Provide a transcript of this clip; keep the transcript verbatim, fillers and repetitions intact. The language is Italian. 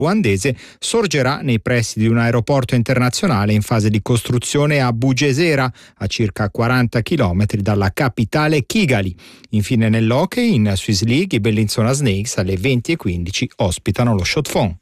ruandese sorgerà nei pressi di un aeroporto internazionale in fase di costruzione a Bugesera, a circa quaranta chilometri dalla capitale Kigali. Infine nell'hockey, in Swiss League, i Bellinzona Snakes alle venti e quindici ospitano lo Shot Fon.